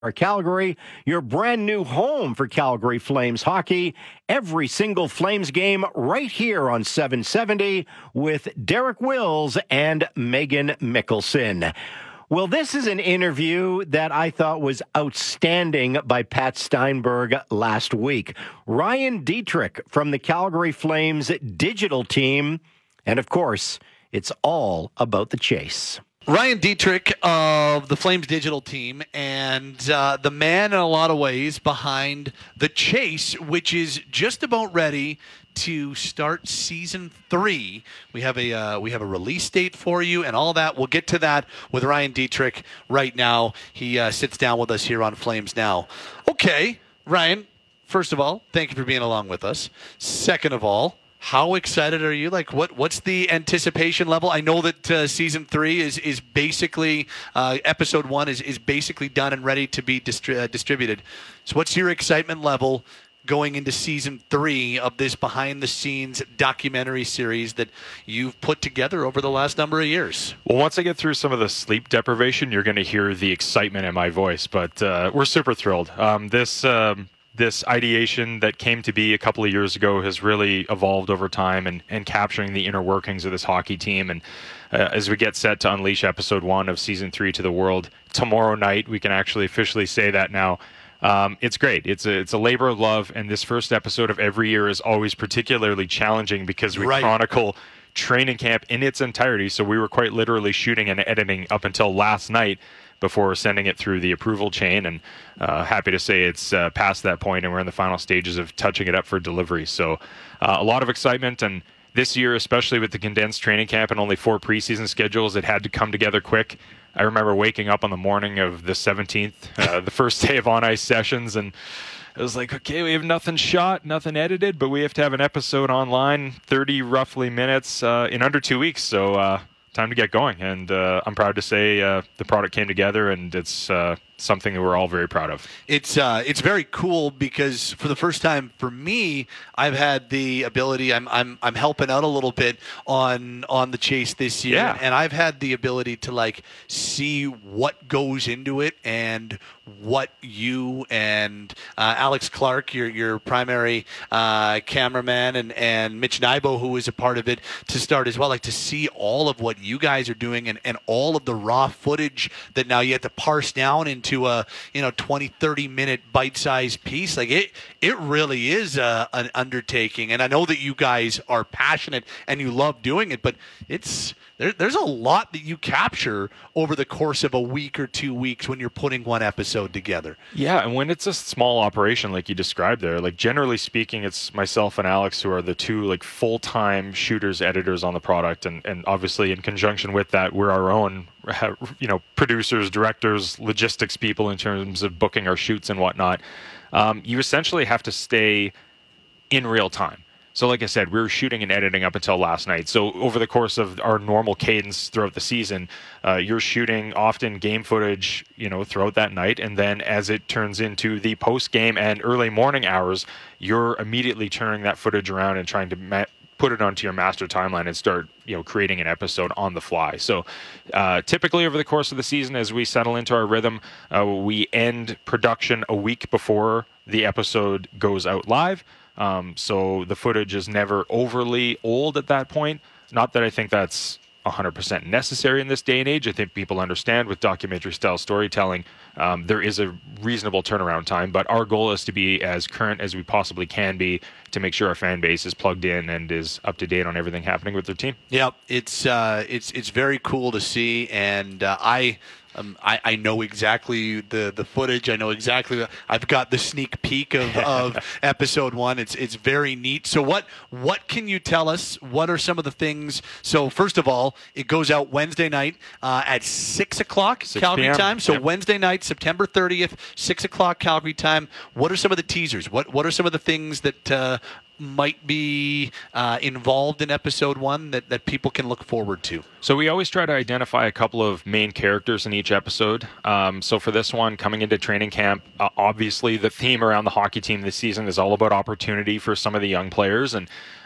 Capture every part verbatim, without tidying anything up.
Calgary, your brand new home for Calgary Flames hockey. Every single Flames game right here on seven seventy with Derek Wills and Megan Mickelson. Well, this is an interview that I thought was outstanding by Pat Steinberg last week. Ryan Dietrich from the Calgary Flames digital team. And of course, it's all about the chase. Ryan Dietrich of the Flames digital team, and uh, the man in a lot of ways behind The Chase, which is just about ready to start season three. We have a uh, we have a release date for you and all that. We'll get to that with Ryan Dietrich right now. He uh, sits down with us here on Flames Now. Okay, Ryan, first of all, thank you for being along with us. Second of all, how excited are you? Like, what? What's the anticipation level? I know that uh, season three is is basically uh, episode one is is basically done and ready to be distri- uh, distributed. So, what's your excitement level going into season three of this behind the scenes documentary series that you've put together over the last number of years? Well, once I get through some of the sleep deprivation, you're going to hear the excitement in my voice. But uh, we're super thrilled. Um, this. Um, This ideation that came to be a couple of years ago has really evolved over time and, and capturing the inner workings of this hockey team. And uh, as we get set to unleash episode one of season three to the world tomorrow night, we can actually officially say that now. Um, it's great. It's a, it's a labor of love. And this first episode of every year is always particularly challenging because we right. chronicle training camp in its entirety. So we were quite literally shooting and editing up until last night before sending it through the approval chain, and uh, happy to say it's uh, past that point and we're in the final stages of touching it up for delivery. So uh, a lot of excitement, and this year, especially with the condensed training camp and only four preseason schedules, it had to come together quick. I remember waking up on the morning of the seventeenth, uh, the first day of on-ice sessions, and it was like, okay, we have nothing shot, nothing edited, but we have to have an episode online, thirty roughly minutes uh, in under two weeks. So uh, time to get going. And uh, I'm proud to say uh, the product came together, and it's uh, something that we're all very proud of. It's uh, it's very cool because for the first time for me, I've had the ability. I'm I'm I'm helping out a little bit on on The Chase this year, yeah. and I've had the ability to like see what goes into it and what you and uh, Alex Clark, your your primary uh, cameraman, and and Mitch Nybo, who is a part of it to start as well, like to see all of what you guys are doing and, and all of the raw footage that now you have to parse down into a you know twenty, thirty minute bite-sized piece. Like it it really is a, an undertaking, and I know that you guys are passionate and you love doing it, but it's there, there's a lot that you capture over the course of a week or two weeks when you're putting one episode together. Yeah, and when it's a small operation like you described there, like generally speaking, it's myself and Alex who are the two like full-time shooters, editors on the product, and, and obviously in conjunction with that, we're our own you know, producers, directors, logistics people in terms of booking our shoots and whatnot. Um, you essentially have to stay in real time. So like I said, we were shooting and editing up until last night. So over the course of our normal cadence throughout the season, uh, you're shooting often game footage, you know, throughout that night. And then as it turns into the post-game and early morning hours, you're immediately turning that footage around and trying to ma- put it onto your master timeline and start, you know, creating an episode on the fly. So uh, typically over the course of the season, as we settle into our rhythm, uh, we end production a week before the episode goes out live. Um, so the footage is never overly old at that point. Not that I think that's one hundred percent necessary in this day and age. I think people understand with documentary-style storytelling, um, there is a reasonable turnaround time. But our goal is to be as current as we possibly can be to make sure our fan base is plugged in and is up to date on everything happening with their team. Yep, it's uh, it's it's very cool to see, and uh, I. Um, I, I know exactly the, the footage. I know exactly. I've got the sneak peek of, of episode one. It's it's very neat. So what what can you tell us? What are some of the things? So first of all, it goes out Wednesday night uh, at six o'clock Calgary time. So yep. Wednesday night, September thirtieth, six o'clock Calgary time. What are some of the teasers? What what are some of the things that uh, might be uh, involved in episode one that, that people can look forward to? So we always try to identify a couple of main characters in each episode. Um, so for this one, coming into training camp, uh, obviously the theme around the hockey team this season is all about opportunity for some of the young players. And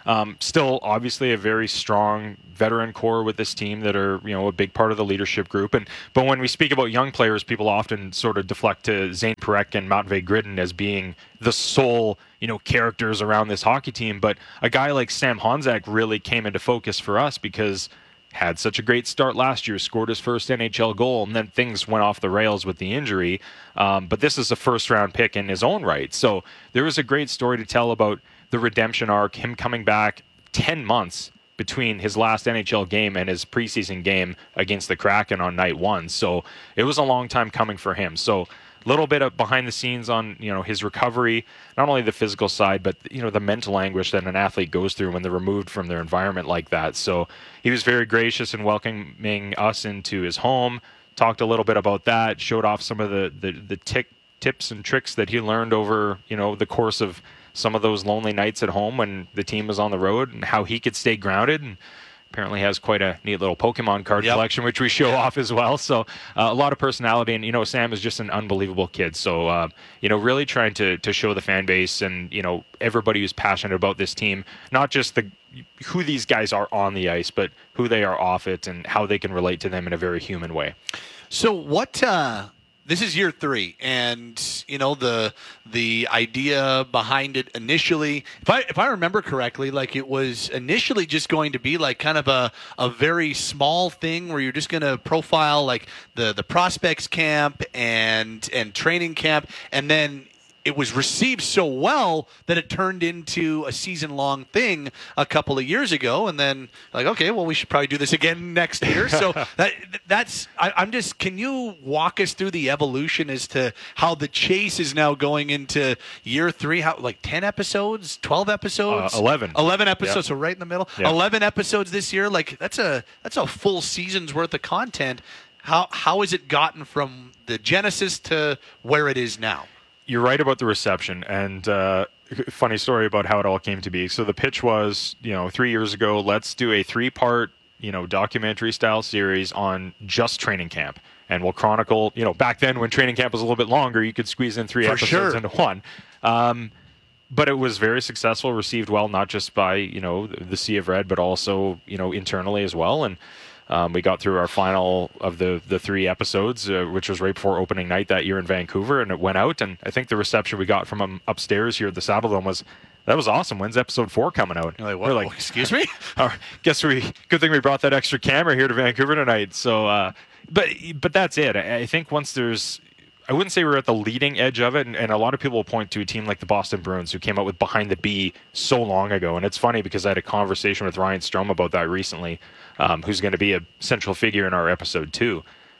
um, still obviously a very strong veteran core with this team that are, you know, a big part of the leadership group. And but when we speak about young players, people often sort of deflect to Zane Perek and Matvei Gridin as being the sole, you know, characters around this hockey team. But a guy like Sam Honzak really came into focus for us because had such a great start last year, scored his first N H L goal, and then things went off the rails with the injury. Um, but this is a first-round pick in his own right. So there was a great story to tell about the redemption arc, him coming back ten months between his last N H L game and his preseason game against the Kraken on night one. So it was a long time coming for him. So a little bit of behind the scenes on, you know, his recovery, not only the physical side, but, you know, the mental anguish that an athlete goes through when they're removed from their environment like that. So he was very gracious in welcoming us into his home, talked a little bit about that, showed off some of the, the, the tick, tips and tricks that he learned over, you know, the course of some of those lonely nights at home when the team was on the road, and how he could stay grounded. And apparently has quite a neat little Pokemon card yep. collection, which we show off as well. So uh, a lot of personality. And, you know, Sam is just an unbelievable kid. So, uh, you know, really trying to to show the fan base and, you know, everybody who's passionate about this team, not just the who these guys are on the ice, but who they are off it and how they can relate to them in a very human way. So what... Uh... This is year three, and you know the the idea behind it initially. If I if I remember correctly, like it was initially just going to be like kind of a, a very small thing where you're just going to profile like the, the prospects camp and and training camp, and then it was received so well that it turned into a season-long thing a couple of years ago, and then like, okay, well, we should probably do this again next year. So that that's I, I'm just. Can you walk us through the evolution as to how the chase is now going into year three? How like ten episodes, twelve episodes, uh, eleven, eleven episodes. Yep. So right in the middle, yep. eleven episodes this year. Like that's a that's a full season's worth of content. How how has it gotten from the genesis to where it is now? You're right about the reception, and uh, funny story about how it all came to be. So the pitch was, you know, three years ago, let's do a three-part, you know, documentary-style series on just training camp, and we'll chronicle, you know, back then when training camp was a little bit longer, you could squeeze in three For episodes sure. into one. Um, but it was very successful, received well, not just by, you know, the Sea of Red, but also, you know, internally as well, and Um, we got through our final of the, the three episodes, uh, which was right before opening night that year in Vancouver, and it went out. And I think the reception we got from them upstairs here at the Saddledome was, that was awesome. When's episode four coming out? You're like, what? We're like, excuse me? uh, guess we, good thing we brought that extra camera here to Vancouver tonight. So, uh, but but that's it. I, I think once there's, I wouldn't say we're at the leading edge of it, and, and a lot of people will point to a team like the Boston Bruins who came out with Behind the B so long ago. And it's funny because I had a conversation with Ryan Strome about that recently, um, who's going to be a central figure in our episode too.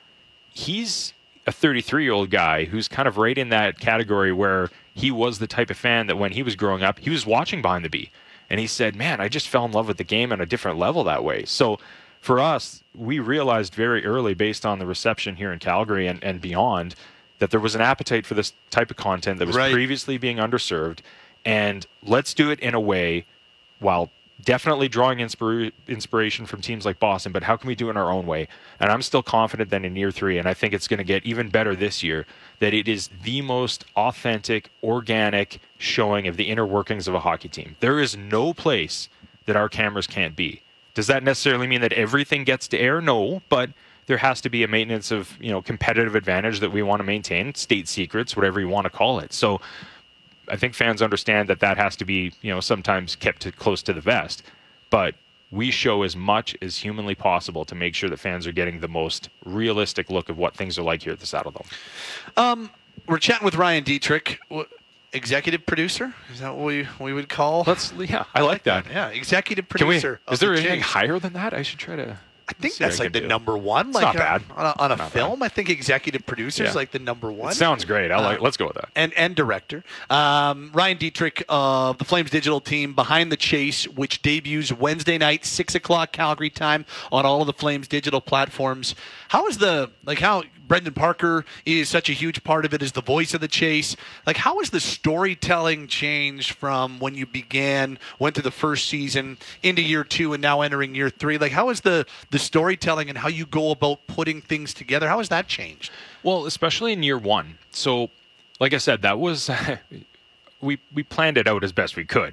He's a thirty-three-year-old guy who's kind of right in that category where he was the type of fan that when he was growing up, he was watching Behind the B. And he said, man, I just fell in love with the game on a different level that way. So for us, we realized very early, based on the reception here in Calgary and, and beyond, that there was an appetite for this type of content that was right. previously being underserved. And let's do it in a way, while definitely drawing inspira- inspiration from teams like Boston, but how can we do it in our own way? And I'm still confident that in year three, and I think it's going to get even better this year, that it is the most authentic, organic showing of the inner workings of a hockey team. There is no place that our cameras can't be. Does that necessarily mean that everything gets to air? No, but there has to be a maintenance of, you know, competitive advantage that we want to maintain, state secrets, whatever you want to call it. So I think fans understand that that has to be, you know, sometimes kept to, close to the vest. But we show as much as humanly possible to make sure that fans are getting the most realistic look of what things are like here at the Saddledome. Um, we're chatting with Ryan Dietrich, executive producer. Is that what we, we would call? Let's, yeah, I like that. Yeah, executive Can we, producer. is there the anything Jays. higher than that? I should try to... I think See what that's I like can the do. number one. It's like not uh, bad. On a, on a Not film, bad. I think executive producer is Yeah. like the number one. It sounds great. I like. Uh, Let's go with that. And and director. Um, Ryan Dietrich of the Flames digital team, Behind the Chase, which debuts Wednesday night, six o'clock Calgary time on all of the Flames digital platforms. How is the, like how Brendan Parker is such a huge part of it, is the voice of the chase. Like how has the storytelling changed from when you began, went to the first season, into year two, and now entering year three? Like how is the, the storytelling and how you go about putting things together, how has that changed? Well, especially in year one. So, like I said, that was we we planned it out as best we could.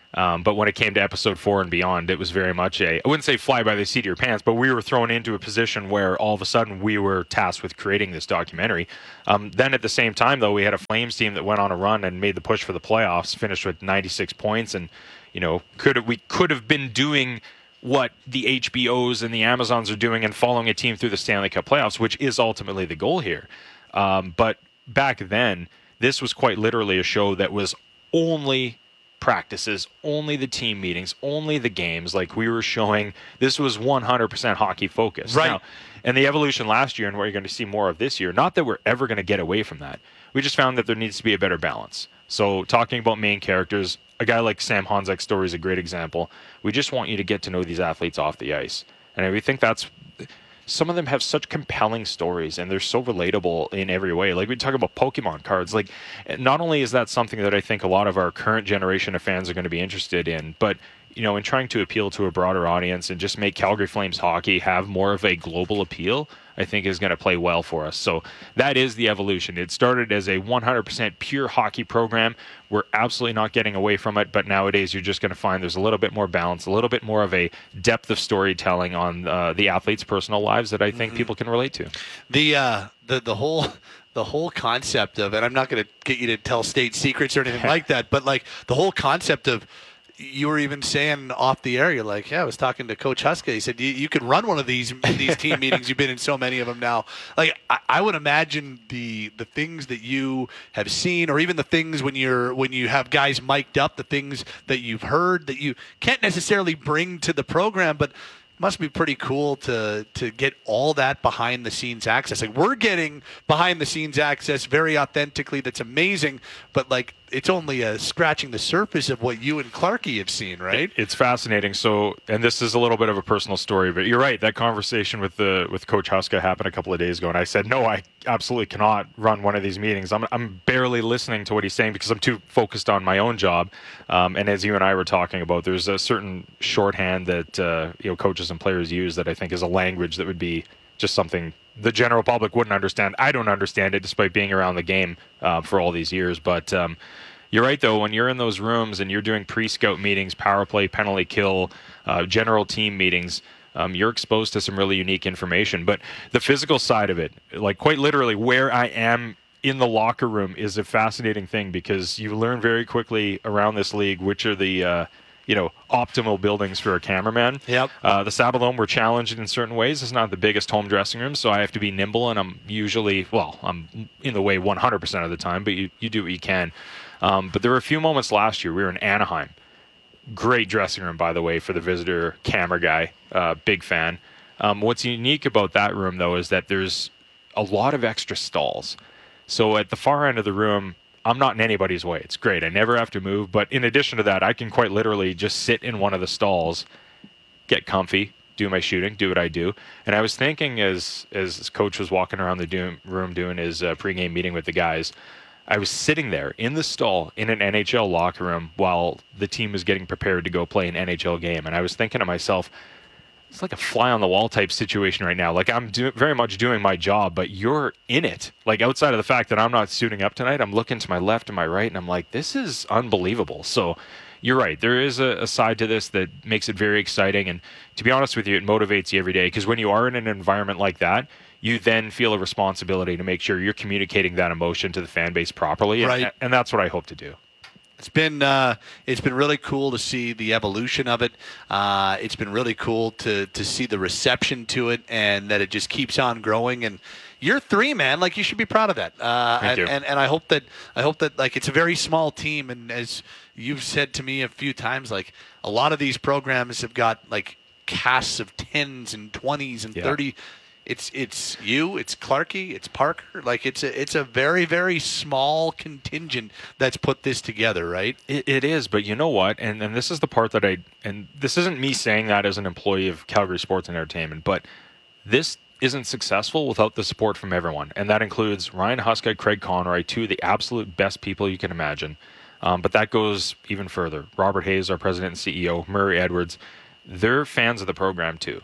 Um, but when it came to episode four and beyond, it was very much a, I wouldn't say fly by the seat of your pants, but we were thrown into a position where all of a sudden we were tasked with creating this documentary. Um, then at the same time, though, we had a Flames team that went on a run and made the push for the playoffs, finished with ninety-six points. And, you know, could have, we could have been doing what the H B Os and the Amazons are doing and following a team through the Stanley Cup playoffs, which is ultimately the goal here. Um, but back then, this was quite literally a show that was only practices, only the team meetings, only the games. Like we were showing, this was one hundred percent hockey focused. Right. Now, and the evolution last year and what you're going to see more of this year, not that we're ever going to get away from that. We just found that there needs to be a better balance. So talking about main characters, a guy like Sam Honzek's story is a great example. We just want you to get to know these athletes off the ice. And we think that's, some of them have such compelling stories and they're so relatable in every way. Like we talk about Pokemon cards. Like not only is that something that I think a lot of our current generation of fans are going to be interested in, but you know, in trying to appeal to a broader audience and just make Calgary Flames hockey have more of a global appeal, I think is going to play well for us. So that is the evolution. It started as a one hundred percent pure hockey program. We're absolutely not getting away from it, but nowadays you're just going to find there's a little bit more balance, a little bit more of a depth of storytelling on uh, the athletes' personal lives that I think mm-hmm. people can relate to. The uh, the the whole the whole concept of, and I'm not going to get you to tell state secrets or anything like that, but like the whole concept of, you were even saying off the air, you're like, yeah, I was talking to Coach Huska. He said, you, you could run one of these these team meetings. You've been in so many of them now. Like, I, I would imagine the the things that you have seen, or even the things when you're when you have guys mic'd up, the things that you've heard that you can't necessarily bring to the program, but must be pretty cool to to get all that behind the scenes access. Like we're getting behind the scenes access very authentically. That's amazing. But like it's only uh, scratching the surface of what you and Clarkie have seen, right? It's fascinating. So, and this is a little bit of a personal story, but you're right. That conversation with the with Coach Huska happened a couple of days ago, and I said, no, I absolutely cannot run one of these meetings. I'm I'm barely listening to what he's saying because I'm too focused on my own job. Um, and as you and I were talking about, there's a certain shorthand that uh, you know coaches and players use that I think is a language that would be just something the general public wouldn't understand. I don't understand it despite being around the game uh, for all these years. But um, you're right, though, when you're in those rooms and you're doing pre-scout meetings, power play, penalty kill, uh, general team meetings, um, you're exposed to some really unique information. But the physical side of it, like quite literally where I am in the locker room, is a fascinating thing because you learn very quickly around this league which are the uh, you know, optimal buildings for a cameraman. Yep. Uh, the Saddledome, we're challenged in certain ways. It's not the biggest home dressing room, so I have to be nimble, and I'm usually, well, I'm in the way one hundred percent of the time, but you, you do what you can. Um, but there were a few moments last year. We were in Anaheim. Great dressing room, by the way, for the visitor camera guy. Uh, big fan. Um, what's unique about that room, though, is that there's a lot of extra stalls. So at the far end of the room, I'm not in anybody's way. It's great. I never have to move. But in addition to that, I can quite literally just sit in one of the stalls, get comfy, do my shooting, do what I do. And I was thinking as as Coach was walking around the do- room doing his uh, pregame meeting with the guys, I was sitting there in the stall in an N H L locker room while the team was getting prepared to go play an N H L game. And I was thinking to myself, it's like a fly on the wall type situation right now. Like I'm do- very much doing my job, but you're in it. Like outside of the fact that I'm not suiting up tonight, I'm looking to my left and my right, and I'm like, this is unbelievable. So you're right. There is a, a side to this that makes it very exciting. And to be honest with you, it motivates you every day because when you are in an environment like that, you then feel a responsibility to make sure you're communicating that emotion to the fan base properly. Right. And, and that's what I hope to do. It's been uh, it's been really cool to see the evolution of it. Uh, it's been really cool to to see the reception to it, and that it just keeps on growing. And you're three, man. Like you should be proud of that. Uh, Thank and, you. and and I hope that I hope that like it's a very small team. And as you've said to me a few times, like a lot of these programs have got like casts of tens and twenties and Yeah. thirty. It's it's you, it's Clarkie, it's Parker. Like it's a it's a very very small contingent that's put this together, right? It, it is, but you know what? And and this is the part that I and this isn't me saying that as an employee of Calgary Sports and Entertainment, but this isn't successful without the support from everyone, and that includes Ryan Huska, Craig Conroy, two of the absolute best people you can imagine. Um, but that goes even further. Robert Hayes, our president and C E O, Murray Edwards, they're fans of the program too.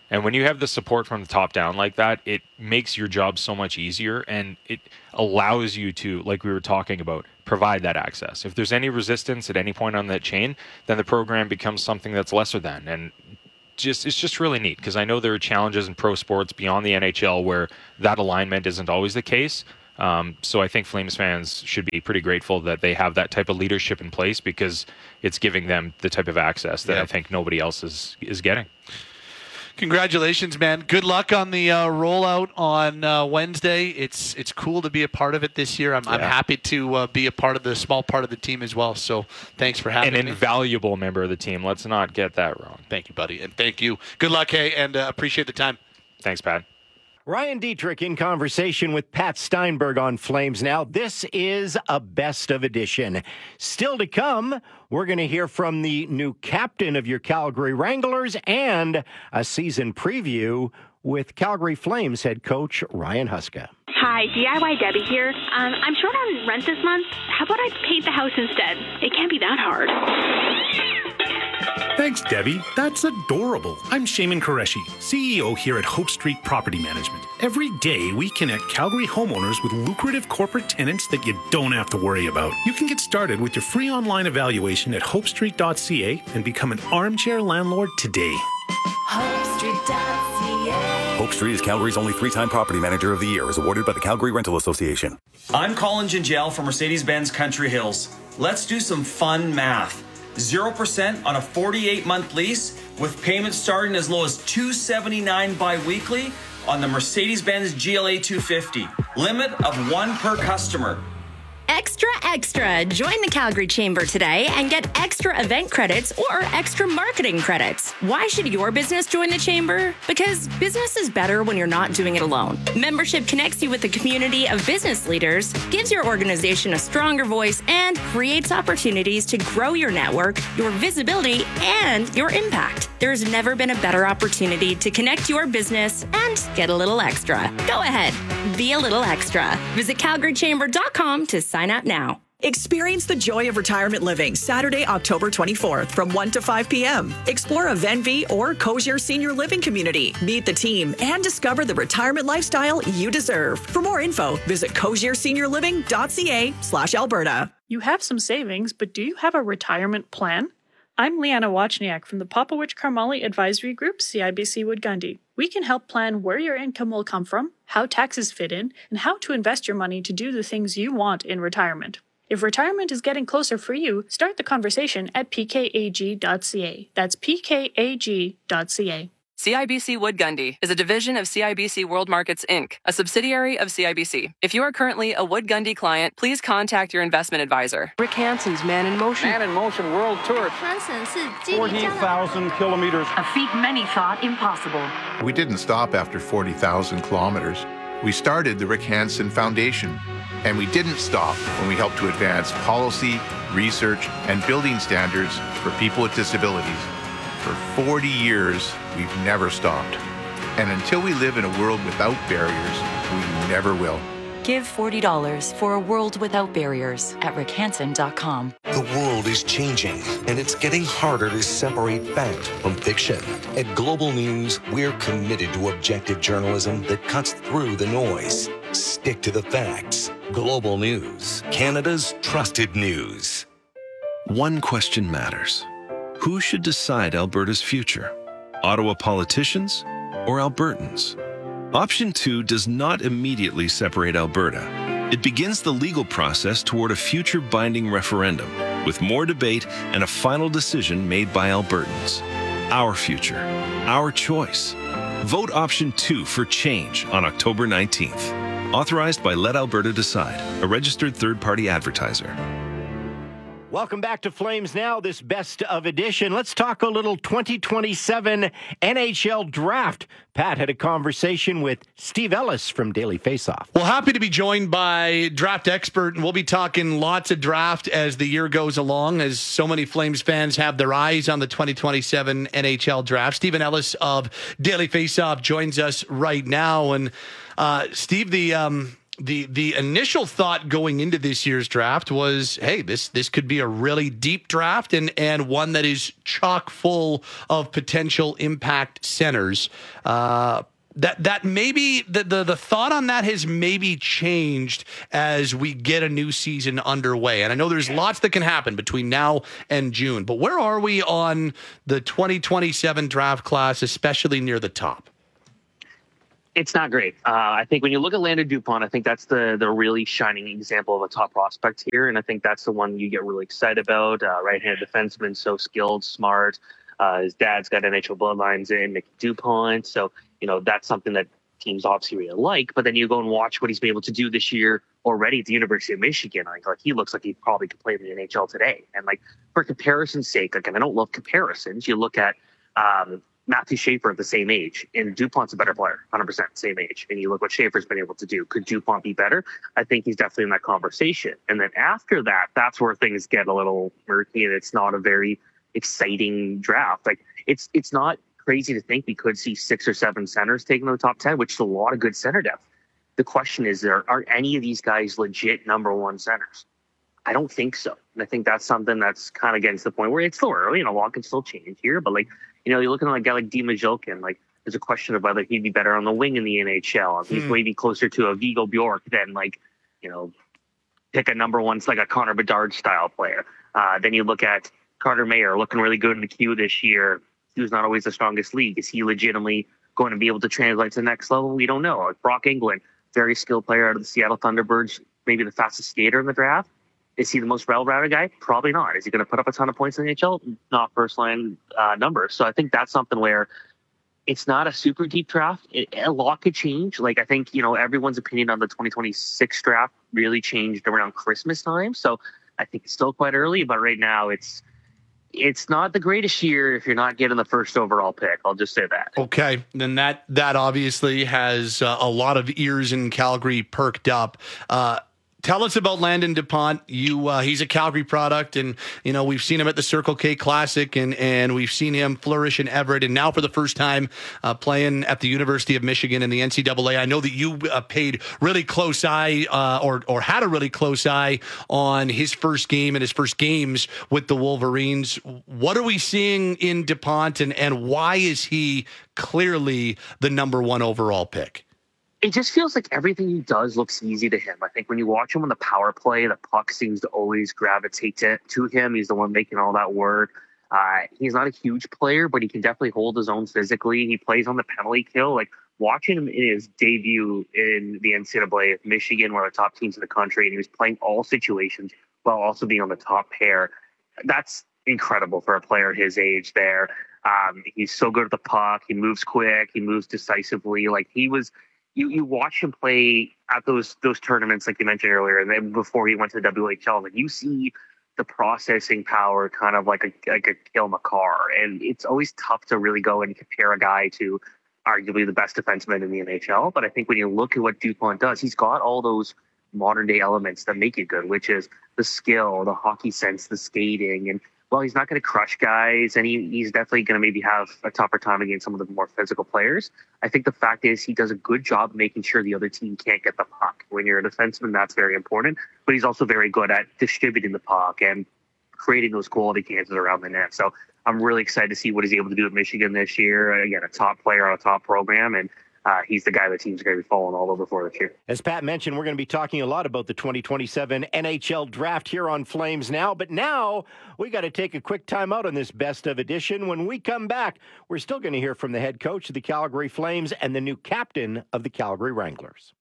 And when you have the support from the top down like that, it makes your job so much easier, and it allows you to, like we were talking about, provide that access. If there's any resistance at any point on that chain, then the program becomes something that's lesser than. And just it's just really neat, because I know there are challenges in pro sports beyond the N H L where that alignment isn't always the case. Um, so I think Flames fans should be pretty grateful that they have that type of leadership in place, because it's giving them the type of access that yeah. I think nobody else is is getting. Congratulations, man. Good luck on the uh, rollout on uh, Wednesday. It's it's cool to be a part of it this year. I'm, yeah. I'm happy to uh, be a part of the small part of the team as well. So thanks for having An me. An invaluable member of the team. Let's not get that wrong. Thank you, buddy. And thank you. Good luck, hey, and uh, appreciate the time. Thanks, Pat. Ryan Dietrich in conversation with Pat Steinberg on Flames Now. This is a best of edition. Still to come, we're going to hear from the new captain of your Calgary Wranglers and a season preview with Calgary Flames head coach Ryan Huska. Hi, D I Y Debbie here. Um, I'm short on rent this month. How about I paint the house instead? It can't be that hard. Thanks, Debbie. That's adorable. I'm Shaman Qureshi, C E O here at Hope Street Property Management. Every day, we connect Calgary homeowners with lucrative corporate tenants that you don't have to worry about. You can get started with your free online evaluation at hope street dot c a and become an armchair landlord today. hope street dot c a Hope Street is Calgary's only three-time Property Manager of the Year, as awarded by the Calgary Rental Association. I'm Colin Gingell from Mercedes-Benz Country Hills. Let's do some fun math. zero percent on a forty-eight month lease with payments starting as low as two hundred seventy-nine dollars bi-weekly on the Mercedes-Benz G L A two fifty. Limit of one per customer. Extra, extra. Join the Calgary Chamber today and get extra event credits or extra marketing credits. Why should your business join the Chamber? Because business is better when you're not doing it alone. Membership connects you with a community of business leaders, gives your organization a stronger voice, and creates opportunities to grow your network, your visibility, and your impact. There's never been a better opportunity to connect your business and get a little extra. Go ahead, be a little extra. Visit calgary chamber dot com to sign up now. Experience the joy of retirement living Saturday, October twenty-fourth from one to five p.m. Explore a Venvi or Cozier senior living community. Meet the team and discover the retirement lifestyle you deserve. For more info, visit cozier senior living dot c a slash Alberta. You have some savings, but do you have a retirement plan? I'm Leanna Wachniak from the Popowich Karmali Advisory Group, C I B C Wood Gundy. We can help plan where your income will come from, how taxes fit in, and how to invest your money to do the things you want in retirement. If retirement is getting closer for you, start the conversation at p k a g dot c a. That's p k a g dot c a. C I B C Wood Gundy is a division of C I B C World Markets, Incorporated, a subsidiary of C I B C. If you are currently a Wood Gundy client, please contact your investment advisor. Rick Hansen's Man in Motion. Man in Motion World Tour. forty thousand kilometers. A feat many thought impossible. We didn't stop after forty thousand kilometers. We started the Rick Hansen Foundation. And we didn't stop when we helped to advance policy, research, and building standards for people with disabilities. For forty years, we've never stopped. And until we live in a world without barriers, we never will. Give forty dollars for a world without barriers at rick hansen dot com. The world is changing, and it's getting harder to separate fact from fiction. At Global News, we're committed to objective journalism that cuts through the noise. Stick to the facts. Global News, Canada's trusted news. One question matters. Who should decide Alberta's future? Ottawa politicians or Albertans? Option two does not immediately separate Alberta. It begins the legal process toward a future binding referendum, with more debate and a final decision made by Albertans. Our future, our choice. Vote option two for change on October nineteenth. Authorized by Let Alberta Decide, a registered third-party advertiser. Welcome back to Flames Now, this best of edition. Let's talk a little twenty twenty-seven N H L draft. Pat had a conversation with Steve Ellis from Daily Faceoff. Well, happy to be joined by draft expert, and we'll be talking lots of draft as the year goes along, as so many Flames fans have their eyes on the twenty twenty-seven N H L draft. Stephen Ellis of Daily Faceoff joins us right now. And uh, Steve, the... Um, the the initial thought going into this year's draft was, hey, this this could be a really deep draft and and one that is chock full of potential impact centers. Uh, that that maybe the, the the thought on that has maybe changed as we get a new season underway. And I know there's lots that can happen between now and June, but where are we on the twenty twenty-seven draft class, especially near the top? It's not great. Uh, I think when you look at Landon Dupont, I think that's the the really shining example of a top prospect here, and I think that's the one you get really excited about. Uh, right-handed defenseman, so skilled, smart. Uh, his dad's got N H L bloodlines in Mickey Dupont, so you know that's something that teams obviously really like. But then you go and watch what he's been able to do this year already at the University of Michigan. Like, like he looks like he probably could play in the N H L today. And like for comparison's sake, like, and I don't love comparisons. You look at um, Matthew Schaefer at the same age, and Dupont's a better player, one hundred percent same age. And you look what Schaefer's been able to do. Could Dupont be better? I think he's definitely in that conversation. And then after that, that's where things get a little murky, and it's not a very exciting draft. Like it's it's not crazy to think we could see six or seven centers taken in the top ten, which is a lot of good center depth. The question is, there are any of these guys legit number one centers? I don't think so. And I think that's something that's kind of getting to the point where it's still early, and a lot can still change here. But like, you know, you're looking at a guy like Dima Jolkin, like there's a question of whether he'd be better on the wing in the N H L. He's hmm. maybe closer to a Viggo Bjork than like, you know, pick a number one, like a Connor Bedard style player. Uh, then you look at Carter Mayer looking really good in the queue this year. He was not always the strongest league. Is he legitimately going to be able to translate to the next level? We don't know. Like Brock Englund, very skilled player out of the Seattle Thunderbirds, maybe the fastest skater in the draft. Is he the most well-rounded guy? Probably not. Is he going to put up a ton of points in the N H L? Not first-line uh, numbers. So I think that's something where it's not a super deep draft. It, a lot could change. Like I think, you know, everyone's opinion on the twenty twenty-six draft really changed around Christmas time. So I think it's still quite early, but right now it's it's not the greatest year if you're not getting the first overall pick. I'll just say that. Okay. Then that, that obviously has uh, a lot of ears in Calgary perked up. Uh, Tell us about Landon Dupont. You, uh, he's a Calgary product, and you know we've seen him at the Circle K Classic, and and we've seen him flourish in Everett, and now for the first time uh, playing at the University of Michigan in the N C double A. I know that you uh, paid really close eye, uh, or or had a really close eye on his first game and his first games with the Wolverines. What are we seeing in Dupont, and and why is he clearly the number one overall pick? It just feels like everything he does looks easy to him. I think when you watch him on the power play, the puck seems to always gravitate to, to him. He's the one making all that work. Uh, he's not a huge player, but he can definitely hold his own physically. He plays on the penalty kill. Like watching him in his debut in the N C double A at Michigan, one of the top teams in the country, and he was playing all situations while also being on the top pair. That's incredible for a player his age there. Um, he's so good at the puck. He moves quick. He moves decisively. Like he was... You you watch him play at those those tournaments like you mentioned earlier, and then before he went to the W H L, and you see the processing power kind of like a like a Cale Makar, and it's always tough to really go and compare a guy to arguably the best defenseman in the N H L. But I think when you look at what Dupont does, he's got all those modern day elements that make it good, which is the skill, the hockey sense, the skating, and well, he's not going to crush guys, and he, he's definitely going to maybe have a tougher time against some of the more physical players. I think the fact is he does a good job making sure the other team can't get the puck. When you're a defenseman, that's very important, but he's also very good at distributing the puck and creating those quality chances around the net. So I'm really excited to see what he's able to do at Michigan this year. Again, a top player on a top program, and Uh, he's the guy the team's going to be following all over for this year. As Pat mentioned, we're going to be talking a lot about the twenty twenty-seven N H L draft here on Flames Now. But now we got to take a quick time out on this best of edition. When we come back, we're still going to hear from the head coach of the Calgary Flames and the new captain of the Calgary Wranglers.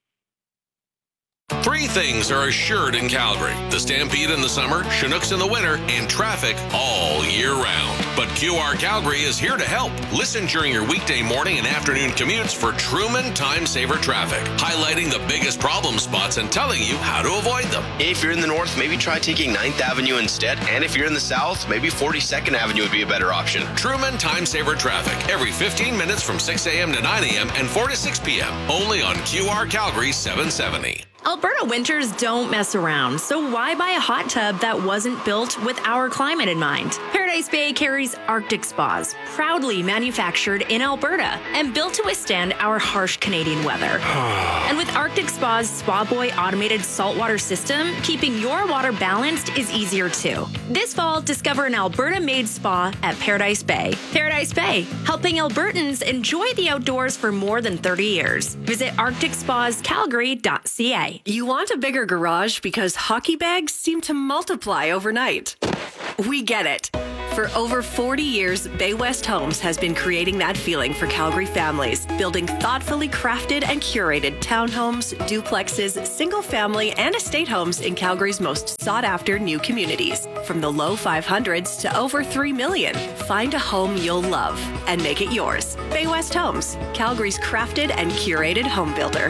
Three things are assured in Calgary: the Stampede in the summer, Chinooks in the winter, and traffic all year round. But Q R Calgary is here to help. Listen during your weekday morning and afternoon commutes for Truman Time Saver Traffic, highlighting the biggest problem spots and telling you how to avoid them. If you're in the north, maybe try taking ninth Avenue instead. And if you're in the south, maybe forty-second Avenue would be a better option. Truman Time Saver Traffic, every fifteen minutes from six a.m. to nine a.m. and four to six p.m. Only on Q R Calgary seven seventy. Alberta winters don't mess around, so why buy a hot tub that wasn't built with our climate in mind? Paradise Paradise Bay carries Arctic spas, proudly manufactured in Alberta and built to withstand our harsh Canadian weather. And with Arctic Spa's Spa Boy automated saltwater system, keeping your water balanced is easier too. This fall, discover an Alberta-made spa at Paradise Bay. Paradise Bay, helping Albertans enjoy the outdoors for more than thirty years. Visit arctic spas calgary dot c a. You want a bigger garage because hockey bags seem to multiply overnight. We get it. For over forty years, Bay West Homes has been creating that feeling for Calgary families, building thoughtfully crafted and curated townhomes, duplexes, single-family, and estate homes in Calgary's most sought-after new communities. From the low five hundreds to over three million, find a home you'll love and make it yours. Bay West Homes, Calgary's crafted and curated home builder.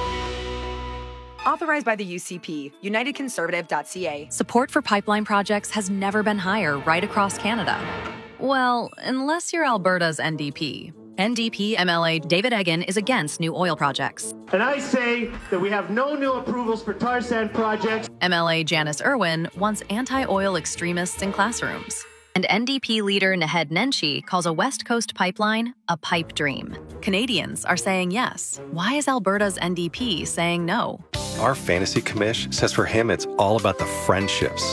Authorized by the U C P, united conservative dot c a. Support for pipeline projects has never been higher right across Canada. Well, unless you're Alberta's N D P. N D P M L A David Eggen is against new oil projects. And I say that we have no new approvals for tar sand projects. M L A Janice Irwin wants anti-oil extremists in classrooms. And N D P leader Naheed Nenshi calls a West Coast pipeline a pipe dream. Canadians are saying yes. Why is Alberta's N D P saying no? Our fantasy commish says for him it's all about the friendships.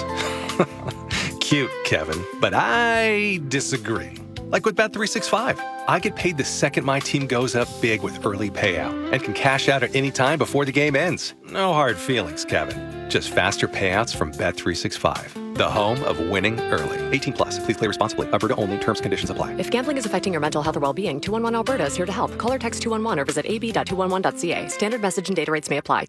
Cute, Kevin, but I disagree. Like with Bet three sixty-five, I get paid the second my team goes up big with early payout and can cash out at any time before the game ends. No hard feelings, Kevin. Just faster payouts from Bet three sixty-five, the home of winning early. eighteen plus. Please play responsibly. Alberta only. Terms and conditions apply. If gambling is affecting your mental health or well-being, two one one Alberta is here to help. Call or text two one one or visit a b dot two one one dot c a. Standard message and data rates may apply.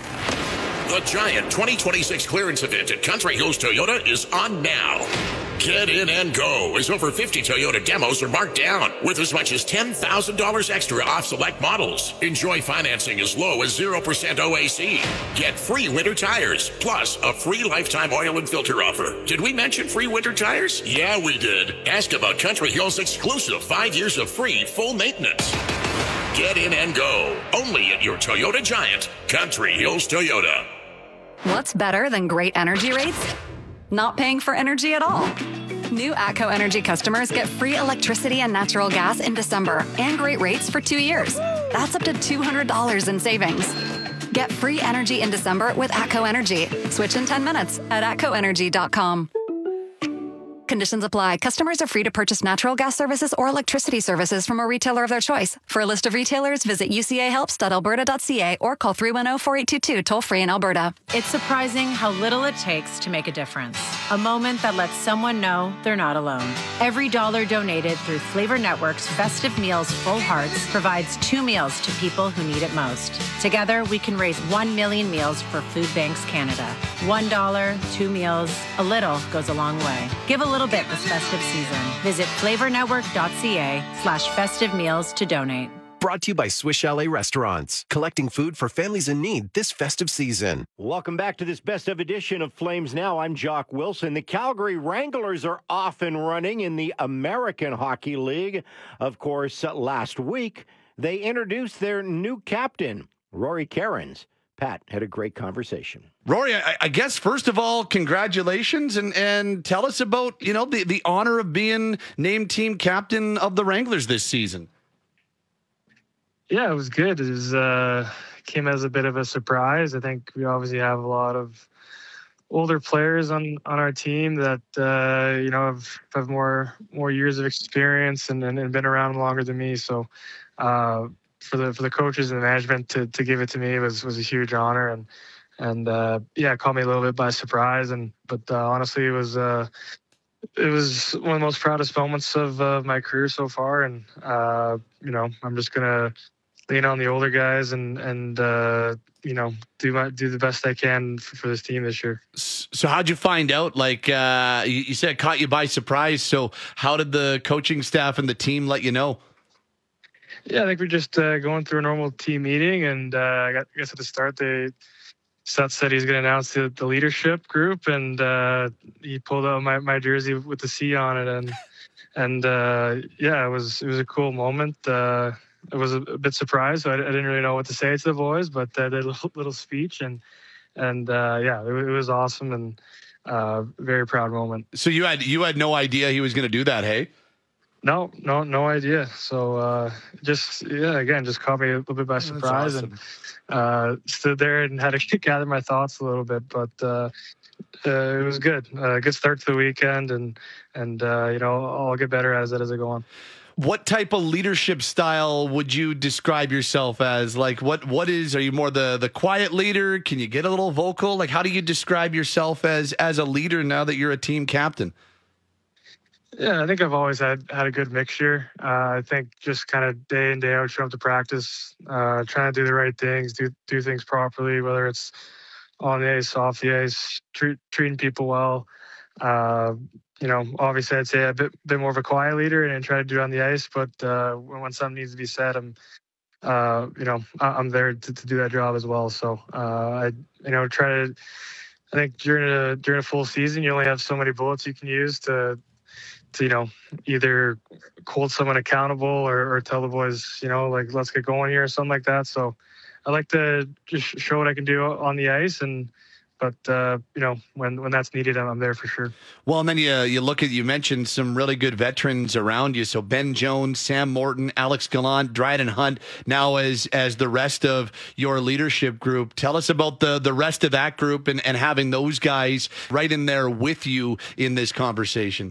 The Giant twenty twenty-six clearance event at Country Hills Toyota is on now. Get in and go, as over fifty Toyota demos are marked down with as much as ten thousand dollars extra off select models. Enjoy financing as low as zero percent O A C. Get free winter tires, plus a free lifetime oil and filter offer. Did we mention free winter tires? Yeah, we did. Ask about Country Hills' exclusive five years of free full maintenance. Get in and go, only at your Toyota Giant, Country Hills Toyota. What's better than great energy rates? Not paying for energy at all. New ATCO Energy customers get free electricity and natural gas in December and great rates for two years. That's up to two hundred dollars in savings. Get free energy in December with ATCO Energy. Switch in ten minutes at atco energy dot com. Conditions apply. Customers are free to purchase natural gas services or electricity services from a retailer of their choice. For a list of retailers, visit u c a helps dot alberta dot c a or call three one zero, four eight two two toll free in Alberta. It's surprising how little it takes to make a difference. A moment that lets someone know they're not alone. Every dollar donated through Flavor Network's Festive Meals Full Hearts provides two meals to people who need it most. Together, we can raise one million meals for Food Banks Canada. One dollar, two meals, a little goes a long way. Give a little bit this festive season. Visit flavor network dot c a slash festive meals to donate. Brought to you by Swiss Chalet Restaurants, collecting food for families in need this festive season. Welcome back to this best of edition of Flames Now. I'm Jock Wilson. The Calgary Wranglers are off and running in the American Hockey League. Of course, last week, they introduced their new captain, Rory Cairns. Pat had a great conversation. Rory, I, I guess, first of all, congratulations, and, and tell us about, you know, the, the honor of being named team captain of the Wranglers this season. Yeah, it was good. It was, uh, came as a bit of a surprise. I think we obviously have a lot of older players on, on our team that, uh, you know, have, have more more years of experience and, and, and been around longer than me. So, uh, for the for the coaches and the management to to give it to me was was a huge honor, and and uh yeah, it caught me a little bit by surprise, and but uh, honestly it was uh it was one of the most proudest moments of uh, my career so far, and uh you know, I'm just gonna lean on the older guys and and uh you know, do my do the best I can for, for this team this year. So how'd you find out? Like uh you, you said it caught you by surprise, so how did the coaching staff and the team let you know? Yeah, I think we're just uh, going through a normal team meeting, and uh, I guess at the start, they Seth said he's going to announce the, the leadership group, and uh, he pulled out my, my jersey with the C on it, and and uh, yeah, it was it was a cool moment. Uh, I was a, a bit surprised, so I, I didn't really know what to say to the boys, but uh, they did a little, little speech, and and uh, yeah, it, it was awesome, and uh, very proud moment. So you had you had no idea he was going to do that, hey? No, no, no idea. So uh, just yeah, again, just caught me a little bit by surprise, awesome. and uh, stood there and had to gather my thoughts a little bit. But uh, uh, it was good. Uh, good start to the weekend, and and uh, you know, I'll get better as it as I go on. What type of leadership style would you describe yourself as? Like, what what is? Are you more the the quiet leader? Can you get a little vocal? Like, how do you describe yourself as as a leader now that you're a team captain? Yeah, I think I've always had had a good mixture. Uh, I think just kind of day in, day out, showing up to practice, uh, trying to do the right things, do do things properly, whether it's on the ice, off the ice, treat, treating people well. Uh, you know, obviously I'd say a bit, bit more of a quiet leader and try to do it on the ice, but uh, when, when something needs to be said, I'm, uh, you know, I'm there to, to do that job as well. So uh, I, you know, try to. I think during a during a full season, you only have so many bullets you can use to, to you know, either hold someone accountable or, or tell the boys, you know, like, let's get going here or something like that. So I like to just show what I can do on the ice, and. But, uh, you know, when, when that's needed, I'm there for sure. Well, and then you, you look at, you mentioned some really good veterans around you. So Ben Jones, Sam Morton, Alex Gallant, Dryden Hunt, now as as the rest of your leadership group. Tell us about the, the rest of that group and, and having those guys right in there with you in this conversation.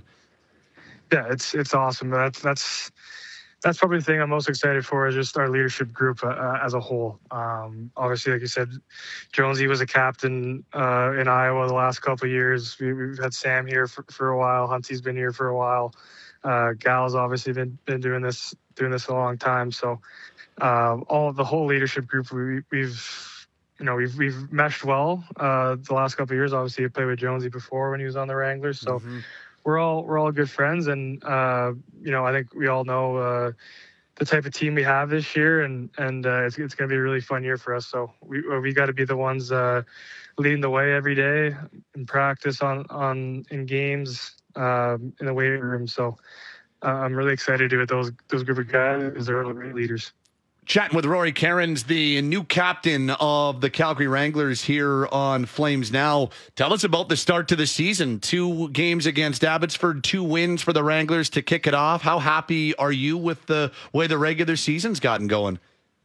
Yeah, it's it's awesome. That's that's that's probably the thing I'm most excited for, is just our leadership group uh, as a whole. Um, obviously, like you said, Jonesy was a captain uh, in Iowa the last couple of years. We, we've had Sam here for, for a while. Hunty's been here for a while. Uh, Gal's obviously been been doing this doing this a long time. So uh, all the whole leadership group, we, we've you know we've we've meshed well uh, the last couple of years. Obviously, I played with Jonesy before when he was on the Wranglers. So. Mm-hmm. We're all we're all good friends, and uh, you know I think we all know uh, the type of team we have this year, and and uh, it's it's going to be a really fun year for us. So we we got to be the ones uh, leading the way every day in practice, on on in games, uh, in the weight room. So uh, I'm really excited to do it. Those those group of guys, because they're all great leaders. Chatting with Rory Cairns, the new captain of the Calgary Wranglers here on Flames Now. Tell us about the start to the season. Two games against Abbotsford, two wins for the Wranglers to kick it off. How happy are you with the way the regular season's gotten going?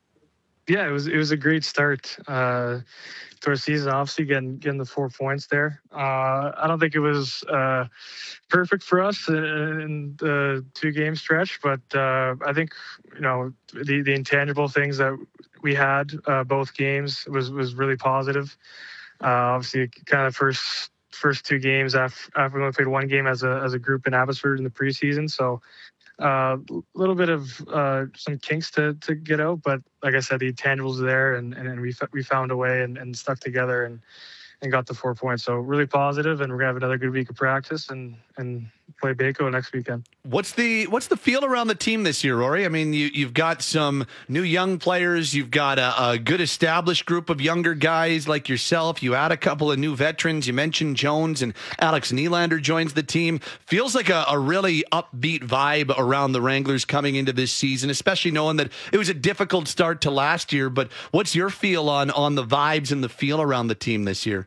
Yeah, it was it was a great start uh, to our season. Obviously, getting getting the four points there. Uh, I don't think it was uh, perfect for us in, in the two game stretch, but uh, I think you know the the intangible things that we had uh, both games was was really positive. Uh, obviously, kind of first first two games after after we only played one game as a as a group in Abbotsford in the preseason, so. A uh, little bit of uh, some kinks to, to get out, but like I said, the intangibles are there, and, and we we found a way and, and stuck together and, and got the four points. So really positive, and we're gonna have another good week of practice and and play Baco next weekend. What's the what's the feel around the team this year, Rory? I mean, you you've got some new young players, you've got a, a good established group of younger guys like yourself. You add a couple of new veterans. You mentioned Jones and Alex Nylander joins the team. Feels like a, a really upbeat vibe around the Wranglers coming into this season, especially knowing that it was a difficult start to last year. But what's your feel on on the vibes and the feel around the team this year?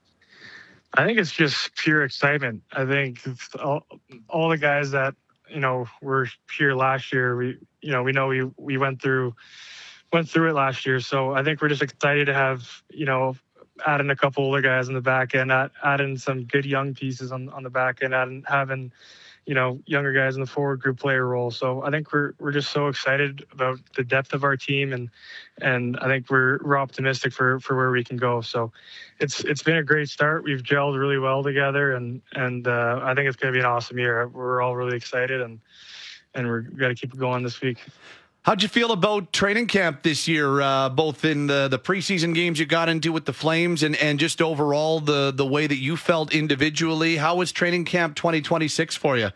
I think it's just pure excitement. I think all, all the guys that, you know, were here last year, we, you know, we know we, we went through, went through it last year. So I think we're just excited to have, you know, adding a couple older guys in the back end, add, adding some good young pieces on, on the back end, adding, having, you know, younger guys in the forward group player role. So I think we're we're just so excited about the depth of our team, and and I think we're we're optimistic for, for where we can go. So it's it's been a great start. We've gelled really well together, and and uh, I think it's going to be an awesome year. We're all really excited, and and we're got to keep it going this week. How'd you feel about training camp this year, uh, both in the, the preseason games you got into with the Flames and, and just overall the, the way that you felt individually? How was training camp twenty twenty-six for you?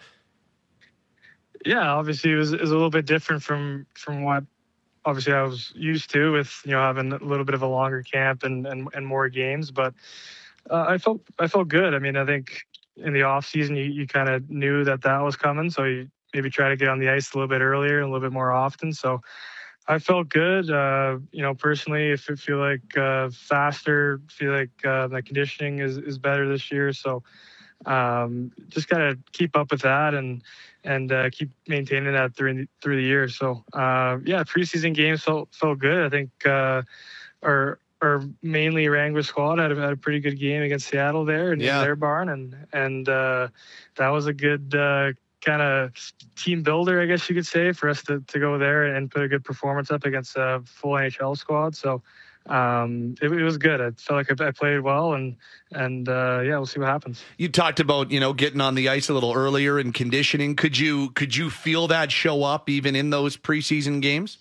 Yeah, obviously it was, it was a little bit different from, from what obviously I was used to, with, you know, having a little bit of a longer camp and, and, and more games. But uh, I felt I felt good. I mean, I think in the off season you, you kind of knew that that was coming, so you maybe try to get on the ice a little bit earlier and a little bit more often. So I felt good. Uh, you know, personally, if I feel like uh, faster, feel like uh, my conditioning is, is better this year. So um, just gotta keep up with that and and uh, keep maintaining that through the, through the year. So uh, yeah, preseason games felt felt good. I think uh, our our mainly Wrangler squad had, had a pretty good game against Seattle there in Yeah. their barn, and and uh, that was a good. Uh, kind of team builder, I guess you could say, for us to, to go there and put a good performance up against a full N H L squad. So um, it, it was good. I felt like I, I played well, and and uh, yeah, we'll see what happens. You talked about, you know, getting on the ice a little earlier and conditioning. Could you could you feel that show up even in those preseason games?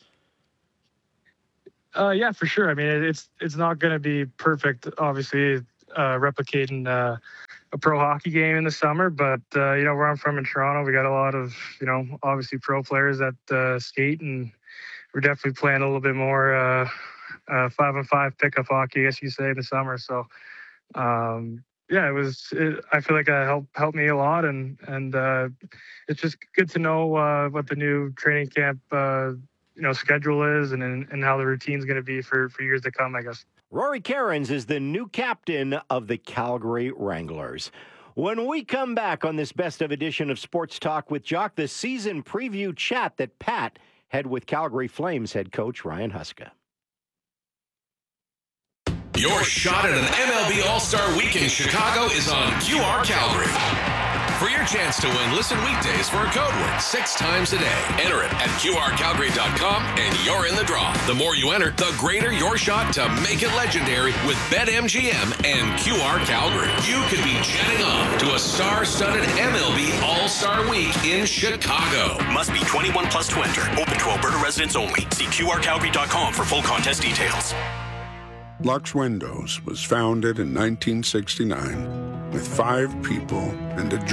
Uh, yeah, for sure. I mean, it, it's it's not going to be perfect, obviously, uh, replicating uh, a pro hockey game in the summer, but uh, you know, where I'm from in Toronto, we got a lot of, you know, obviously pro players that uh, skate, and we're definitely playing a little bit more uh, uh, five on five pickup hockey, I guess you say, in the summer. So um, yeah, it was. It, I feel like it helped helped me a lot, and and uh, it's just good to know uh, what the new training camp uh, you know schedule is, and and how the routine's going to be for for years to come, I guess. Rory Cairns is the new captain of the Calgary Wranglers. When we come back on this best of edition of Sports Talk with Jock, the season preview chat that Pat had with Calgary Flames head coach Ryan Huska. Your shot at an M L B All-Star Week in Chicago is on Q R Calgary. For your chance to win, listen weekdays for a code word six times a day. Enter it at Q R Calgary dot com and you're in the draw. The more you enter, the greater your shot to make it legendary with BetMGM and Q R Calgary. You could be jetting off to a star-studded M L B All-Star Week in Chicago. Must be twenty-one plus to enter. Open to Alberta residents only. See Q R Calgary dot com for full contest details. Lux Windows was founded in nineteen sixty-nine with five people and a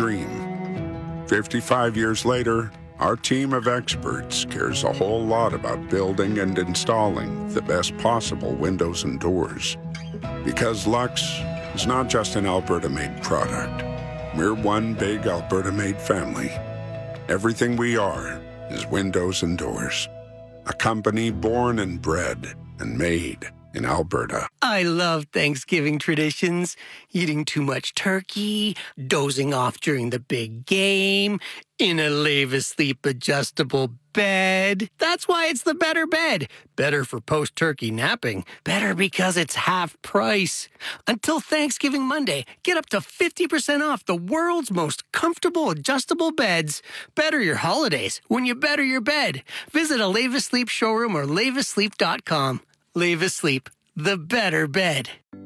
dream. fifty-five years later, our team of experts cares a whole lot about building and installing the best possible windows and doors. Because Lux is not just an Alberta-made product. We're one big Alberta-made family. Everything we are is windows and doors. A company born and bred and made in Alberta. I love Thanksgiving traditions. Eating too much turkey, dozing off during the big game, in a Lave Asleep adjustable bed. That's why it's the better bed. Better for post-turkey napping. Better because it's half price. Until Thanksgiving Monday, get up to fifty percent off the world's most comfortable adjustable beds. Better your holidays when you better your bed. Visit a Lave Asleep showroom or lave asleep dot com. Lave Asleep, the better bed.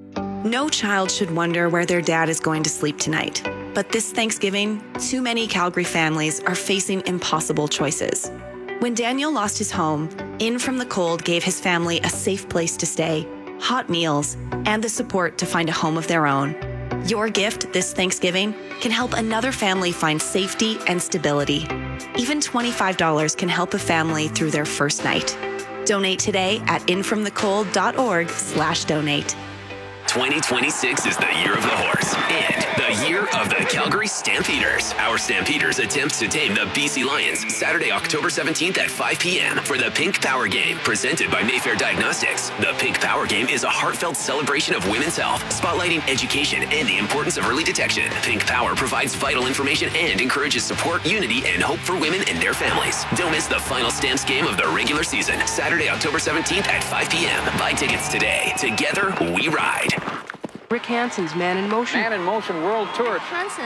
No child should wonder where their dad is going to sleep tonight. But this Thanksgiving, too many Calgary families are facing impossible choices. When Daniel lost his home, In From the Cold gave his family a safe place to stay, hot meals, and the support to find a home of their own. Your gift this Thanksgiving can help another family find safety and stability. Even twenty-five dollars can help a family through their first night. Donate today at infromthecold dot org slash donate. twenty twenty-six is the year of the horse and the year of the Calgary Stampeders. Our Stampeders attempt to tame the B C Lions Saturday, October seventeenth at five p.m. for the Pink Power Game, presented by Mayfair Diagnostics. The Pink Power Game is a heartfelt celebration of women's health, spotlighting education and the importance of early detection. Pink Power provides vital information and encourages support, unity, and hope for women and their families. Don't miss the final Stamps game of the regular season, Saturday, October seventeenth at five p.m. Buy tickets today. Together, we ride. Rick Hansen's Man in Motion. Man in Motion World Tour.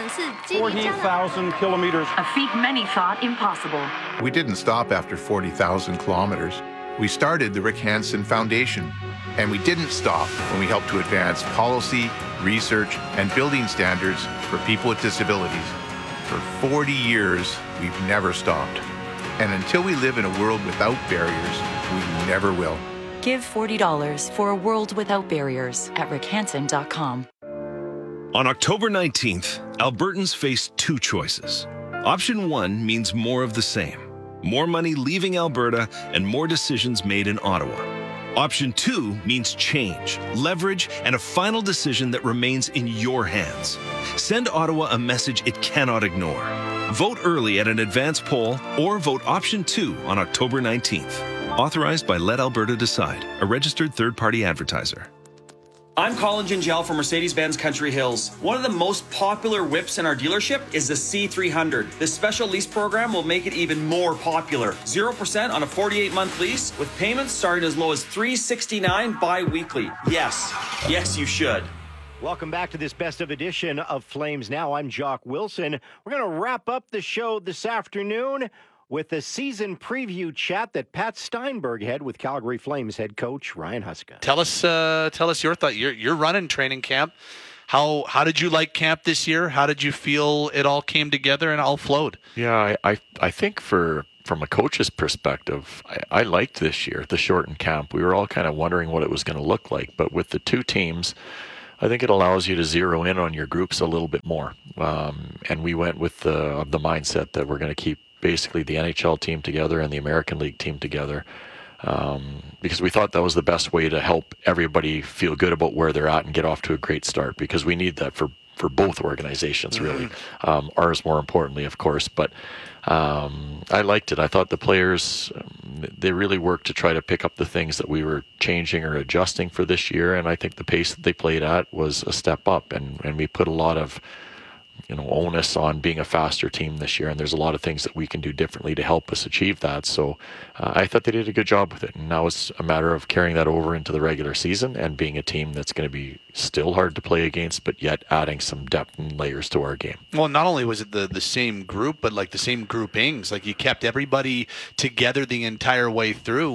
forty thousand kilometers. A feat many thought impossible. We didn't stop after forty thousand kilometers. We started the Rick Hansen Foundation, and we didn't stop when we helped to advance policy, research, and building standards for people with disabilities. For forty years, we've never stopped. And until we live in a world without barriers, we never will. Give forty dollars for a world without barriers at rick hansen dot com. On October nineteenth, Albertans face two choices. Option one means more of the same. More money leaving Alberta and more decisions made in Ottawa. Option two means change, leverage, and a final decision that remains in your hands. Send Ottawa a message it cannot ignore. Vote early at an advance poll or vote option two on October nineteenth. Authorized by Let Alberta Decide, a registered third-party advertiser. I'm Colin Gingell from Mercedes-Benz Country Hills. One of the most popular whips in our dealership is the C three hundred. This special lease program will make it even more popular. zero percent on a forty-eight month lease with payments starting as low as three hundred sixty-nine dollars bi-weekly. Yes, yes you should. Welcome back to this best of edition of Flames Now. I'm Jock Wilson. We're going to wrap up the show this afternoon with a season preview chat that Pat Steinberg had with Calgary Flames head coach Ryan Huska. Tell us, uh, tell us your thought. You're you're running training camp. How how did you like camp this year? How did you feel it all came together and all flowed? Yeah, I I, I think for from a coach's perspective, I, I liked this year the shortened camp. We were all kind of wondering what it was going to look like, but with the two teams, I think it allows you to zero in on your groups a little bit more. Um, and we went with the the mindset that we're going to keep basically the N H L team together and the American League team together, um, because we thought that was the best way to help everybody feel good about where they're at and get off to a great start, because we need that for, for both organizations, really. Mm-hmm. Um, ours more importantly, of course, but um, I liked it. I thought the players, um, they really worked to try to pick up the things that we were changing or adjusting for this year, and I think the pace that they played at was a step up, and, and we put a lot of you know, onus on being a faster team this year, and there's a lot of things that we can do differently to help us achieve that. So uh, I thought they did a good job with it, and now it's a matter of carrying that over into the regular season and being a team that's going to be still hard to play against, but yet adding some depth and layers to our game. Well, not only was it the, the same group, but like the same groupings. Like you kept everybody together the entire way through.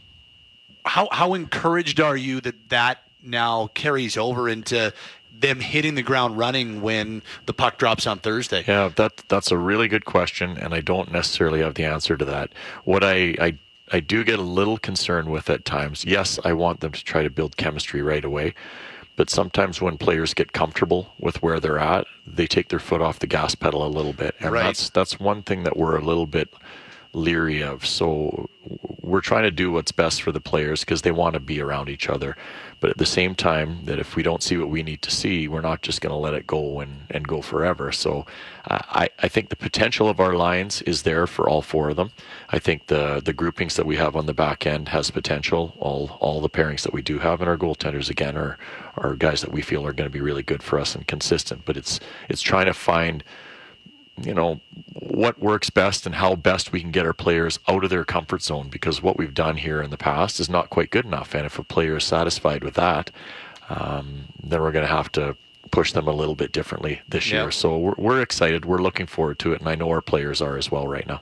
How how encouraged are you that that now carries over into them hitting the ground running when the puck drops on Thursday? Yeah, that that's a really good question, and I don't necessarily have the answer to that. What I, I I do get a little concerned with at times, yes, I want them to try to build chemistry right away, but sometimes when players get comfortable with where they're at, they take their foot off the gas pedal a little bit, and right. that's that's one thing that we're a little bit leery of. So we're trying to do what's best for the players because they want to be around each other. But at the same time, that if we don't see what we need to see, we're not just going to let it go and, and go forever. So uh, I, I think the potential of our lines is there for all four of them. I think the the groupings that we have on the back end has potential. All all the pairings that we do have, and our goaltenders, again, are, are guys that we feel are going to be really good for us and consistent. But it's it's trying to find, you know, what works best and how best we can get our players out of their comfort zone, because what we've done here in the past is not quite good enough. And if a player is satisfied with that, um, then we're going to have to push them a little bit differently this Yeah. year. So we're, we're excited. We're looking forward to it. And I know our players are as well right now.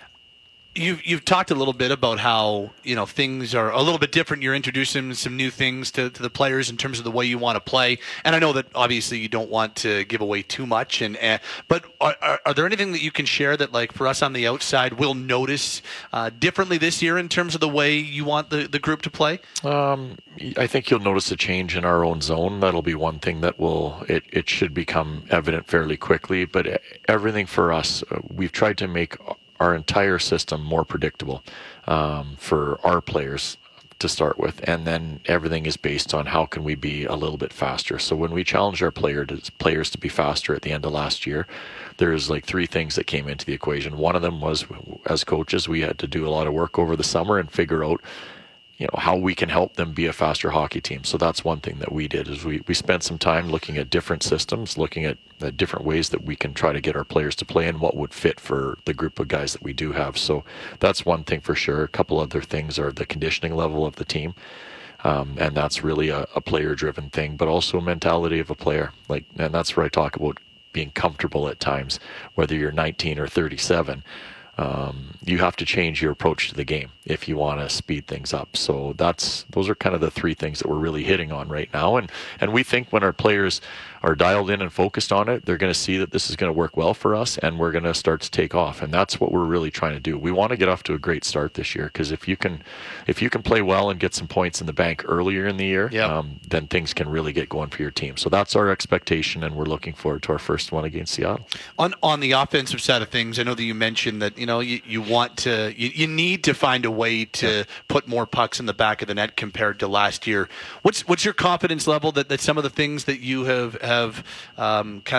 You've you've talked a little bit about how, you know, things are a little bit different. You're introducing some new things to, to the players in terms of the way you want to play. And I know that obviously you don't want to give away too much. And uh, but are, are, are there anything that you can share that, like, for us on the outside, we'll notice uh, differently this year in terms of the way you want the, the group to play? Um, I think you'll notice a change in our own zone. That'll be one thing that will, it, it should become evident fairly quickly. But everything for us, uh, we've tried to make our entire system more predictable um, for our players to start with, and then everything is based on how can we be a little bit faster. So when we challenged our player to, players to be faster at the end of last year, there's like three things that came into the equation. One of them was, as coaches, we had to do a lot of work over the summer and figure out, you know, how we can help them be a faster hockey team. So that's one thing that we did, is we, we spent some time looking at different systems, looking at the different ways that we can try to get our players to play and what would fit for the group of guys that we do have. So that's one thing for sure. A couple other things are the conditioning level of the team. Um, and that's really a, a player-driven thing, but also a mentality of a player. Like, and that's where I talk about being comfortable at times, whether you're nineteen or thirty-seven. Um, you have to change your approach to the game if you want to speed things up. So that's those are kind of the three things that we're really hitting on right now. And and we think when our players are dialed in and focused on it, they're going to see that this is going to work well for us, and we're going to start to take off. And that's what we're really trying to do. We want to get off to a great start this year, because if you can if you can play well and get some points in the bank earlier in the year, Yep. um, then things can really get going for your team. So that's our expectation, and we're looking forward to our first one against Seattle. On on the offensive side of things, I know that you mentioned that, you know, you, you want to, you, you need to find a way to yeah. put more pucks in the back of the net compared to last year. What's what's your confidence level that, that some of the things that you have have um, kind of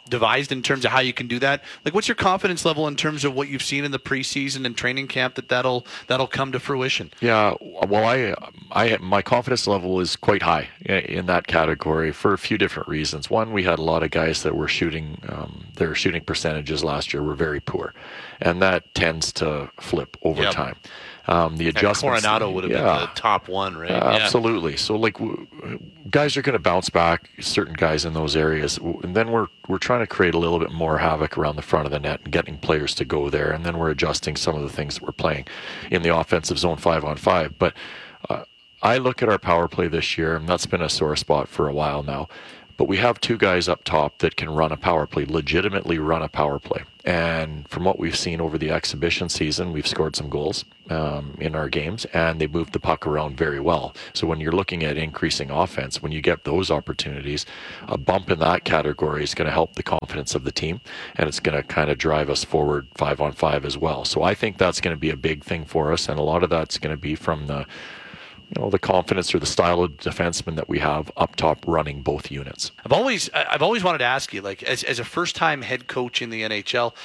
devised in terms of how you can do that? Like, what's your confidence level in terms of what you've seen in the preseason and training camp that that'll that'll come to fruition? Yeah, well, I, I, my confidence level is quite high in that category for a few different reasons. One, we had a lot of guys that were shooting, um, their shooting percentages last year were very poor, and that tends to flip over yep. time. Um, the adjustments. Coronado would have yeah. been the top one, right? Uh, yeah. Absolutely. So, like, w- guys are going to bounce back. Certain guys in those areas, and then we're we're trying to create a little bit more havoc around the front of the net and getting players to go there, and then we're adjusting some of the things that we're playing in the offensive zone five on five. But uh, I look at our power play this year, and that's been a sore spot for a while now. But we have two guys up top that can run a power play, legitimately run a power play. And from what we've seen over the exhibition season, we've scored some goals um, in our games, and they moved the puck around very well. So when you're looking at increasing offense, when you get those opportunities, a bump in that category is going to help the confidence of the team, and it's going to kind of drive us forward five on five as well. So I think that's going to be a big thing for us, and a lot of that's going to be from the you know, the confidence or the style of defenseman that we have up top running both units. I've always, I've always wanted to ask you, like, as as a first-time head coach in the N H L,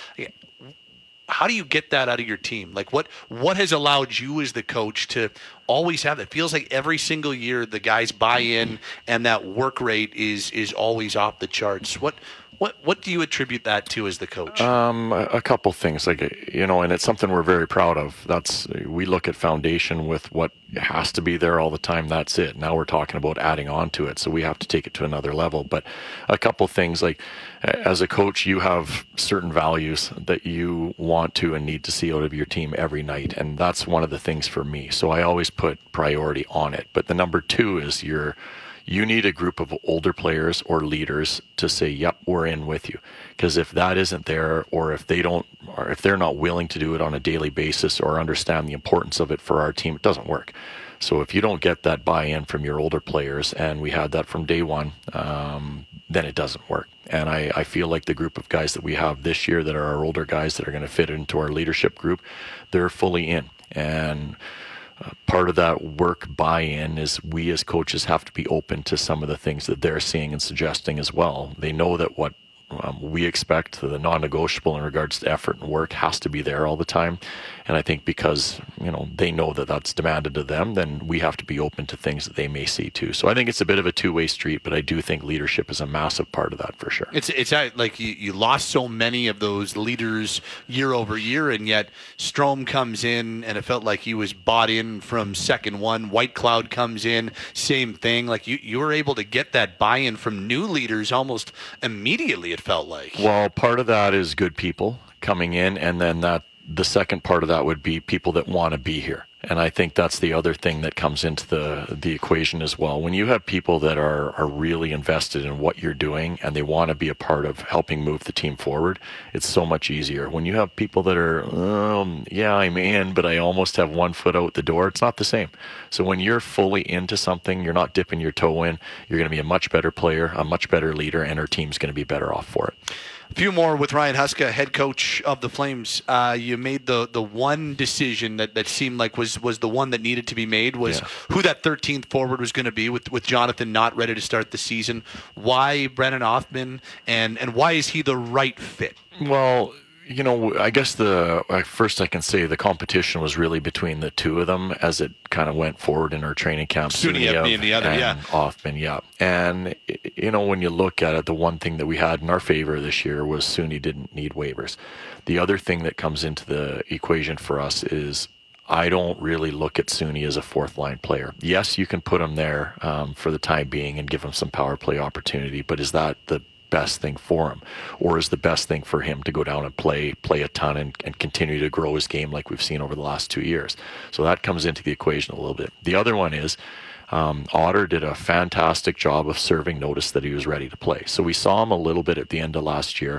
how do you get that out of your team? Like, what what has allowed you as the coach to always have that? It feels like every single year the guys buy in and that work rate is is always off the charts. What What what do you attribute that to as the coach? Um, a, a couple things, like, you know, and it's something we're very proud of. That's we look at foundation with what has to be there all the time. That's it. Now we're talking about adding on to it, so we have to take it to another level. But a couple things, like, as a coach, you have certain values that you want to and need to see out of your team every night, and that's one of the things for me. So I always put priority on it. But the number two is your. You need a group of older players or leaders to say, yep, we're in with you. Because if that isn't there, or if they don't, or if they're not willing to do it on a daily basis or understand the importance of it for our team, it doesn't work. So if you don't get that buy-in from your older players, and we had that from day one, um, then it doesn't work. And I, I feel like the group of guys that we have this year that are our older guys that are going to fit into our leadership group, they're fully in. And Uh, part of that work buy-in is we as coaches have to be open to some of the things that they're seeing and suggesting as well. They know that what um, we expect, the non-negotiable in regards to effort and work, has to be there all the time. And I think because, you know, they know that that's demanded of them, then we have to be open to things that they may see too. So I think it's a bit of a two-way street, but I do think leadership is a massive part of that for sure. It's it's like you, you lost so many of those leaders year over year, and yet Strome comes in, and it felt like he was bought in from second one. White Cloud comes in, same thing. Like you, you were able to get that buy-in from new leaders almost immediately, it felt like. Well, part of that is good people coming in, and then that the second part of that would be people that want to be here. And I think that's the other thing that comes into the the equation as well. When you have people that are, are really invested in what you're doing and they want to be a part of helping move the team forward, it's so much easier. When you have people that are, um, yeah, I'm in, but I almost have one foot out the door, it's not the same. So when you're fully into something, you're not dipping your toe in, you're going to be a much better player, a much better leader, and our team's going to be better off for it. A few more with Ryan Huska, head coach of the Flames. Uh, you made the the one decision that, that seemed like was, was the one that needed to be made, was yeah. who that thirteenth forward was going to be with, with Jonathan not ready to start the season. Why Brennan Othmann, and, and why is he the right fit? Well, you know, I guess the first I can say the competition was really between the two of them as it kind of went forward in our training camp. Suniev being the other, and yeah. Othmann, yeah. And, you know, when you look at it, the one thing that we had in our favor this year was Suni didn't need waivers. The other thing that comes into the equation for us is I don't really look at Suni as a fourth line player. Yes, you can put him there um, for the time being and give him some power play opportunity, but is that the best thing for him, or is the best thing for him to go down and play play a ton and, and continue to grow his game like we've seen over the last two years? So that comes into the equation a little bit. The other one is um, Otter did a fantastic job of serving notice that he was ready to play. So we saw him a little bit at the end of last year.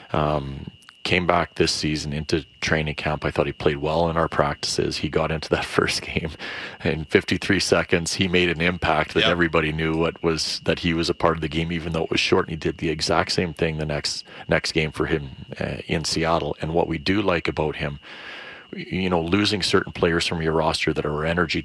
Um, came back this season into training camp. I thought he played well in our practices. He got into that first game in fifty-three seconds. He made an impact that yep. everybody knew what was that he was a part of the game, even though it was short. And he did the exact same thing the next next game for him uh, in Seattle. And what we do like about him, you know, losing certain players from your roster that are energy t-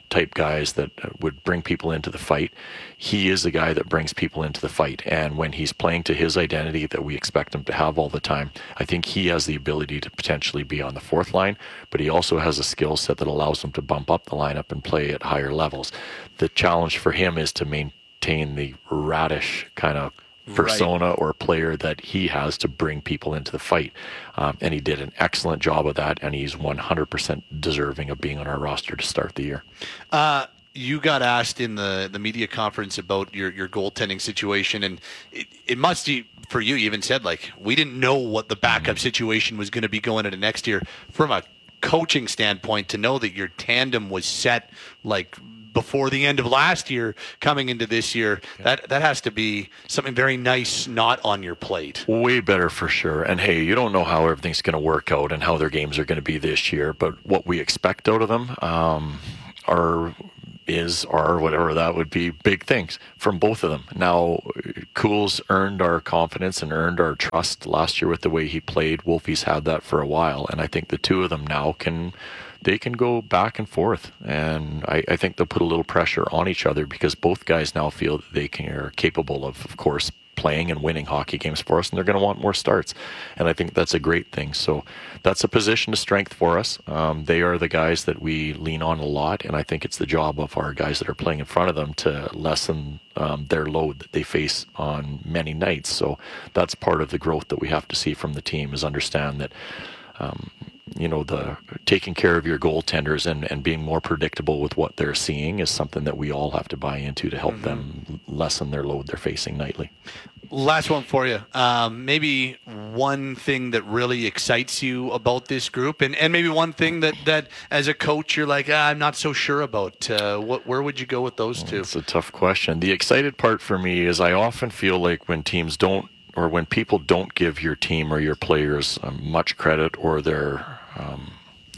type guys that would bring people into the fight. He is the guy that brings people into the fight. And when he's playing to his identity that we expect him to have all the time, I think he has the ability to potentially be on the fourth line, but he also has a skill set that allows him to bump up the lineup and play at higher levels. The challenge for him is to maintain the Radish kind of persona right. or player that he has to bring people into the fight. Um, and he did an excellent job of that, and he's one hundred percent deserving of being on our roster to start the year. Uh, you got asked in the, the media conference about your, your goaltending situation, and it, it must be, for you, you even said, like, we didn't know what the backup mm-hmm. situation was going to be going into next year. From a coaching standpoint, to know that your tandem was set, like, before the end of last year coming into this year, yeah. that that has to be something very nice not on your plate. Way better for sure. And hey, you don't know how everything's going to work out and how their games are going to be this year, but what we expect out of them um, are is or whatever that would be big things from both of them. Now, Cools earned our confidence and earned our trust last year with the way he played. Wolfie's had that for a while, and I think the two of them now can they can go back and forth, and I, I think they'll put a little pressure on each other because both guys now feel that they can, are capable of, of course, playing and winning hockey games for us, and they're going to want more starts, and I think that's a great thing. So that's a position of strength for us. Um, they are the guys that we lean on a lot, and I think it's the job of our guys that are playing in front of them to lessen um, their load that they face on many nights. So that's part of the growth that we have to see from the team, is understand that um, you know, the taking care of your goaltenders and, and being more predictable with what they're seeing is something that we all have to buy into to help mm-hmm. them lessen their load they're facing nightly. Last one for you. Um, maybe one thing that really excites you about this group, and, and maybe one thing that, that as a coach you're like, ah, I'm not so sure about. Uh, what, where would you go with those two? It's a tough question. The excited part for me is I often feel like when teams don't, or when people don't give your team or your players um, much credit, or they're um,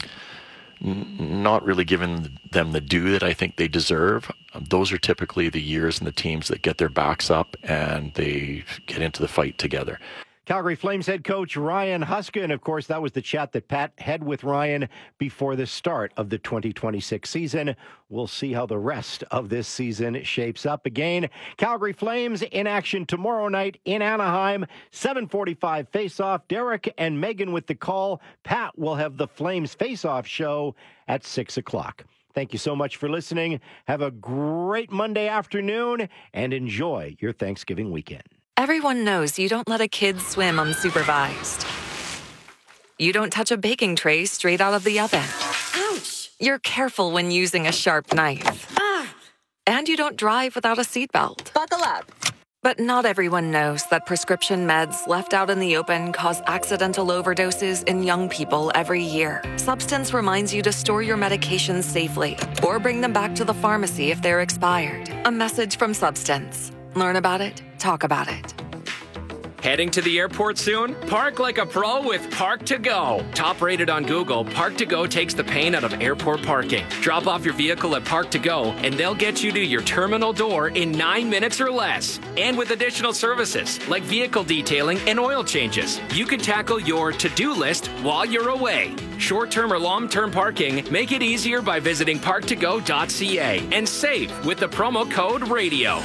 n- not really giving them the due that I think they deserve, um, those are typically the years and the teams that get their backs up and they get into the fight together. Calgary Flames head coach Ryan Huska, and of course that was the chat that Pat had with Ryan before the start of the twenty twenty-six season. We'll see how the rest of this season shapes up. Again, Calgary Flames in action tomorrow night in Anaheim, seven forty-five face-off. Derek and Megan with the call. Pat will have the Flames face-off show at six o'clock. Thank you so much for listening. Have a great Monday afternoon and enjoy your Thanksgiving weekend. Everyone knows you don't let a kid swim unsupervised. You don't touch a baking tray straight out of the oven. Ouch! You're careful when using a sharp knife. Ah! And you don't drive without a seatbelt. Buckle up. But not everyone knows that prescription meds left out in the open cause accidental overdoses in young people every year. Substance reminds you to store your medications safely or bring them back to the pharmacy if they're expired. A message from Substance. Learn about it, talk about it. Heading to the airport soon? Park like a pro with Park to Go. Top rated on Google, Park to Go takes the pain out of airport parking. Drop off your vehicle at Park to Go, and they'll get you to your terminal door in nine minutes or less. And with additional services like vehicle detailing and oil changes, you can tackle your to-do list while you're away. Short-term or long-term parking, make it easier by visiting park to go dot c a and save with the promo code RADIO.